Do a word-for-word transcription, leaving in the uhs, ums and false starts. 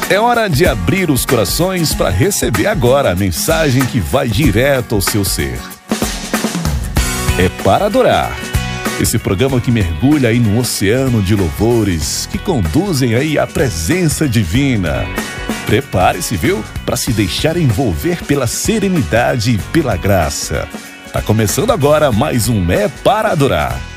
É hora de abrir os corações para receber agora a mensagem que vai direto ao seu ser. É para adorar. Esse programa que mergulha aí no oceano de louvores que conduzem aí à presença divina. Prepare-se, viu? Para se deixar envolver pela serenidade e pela graça. Tá começando agora mais um É para Adorar.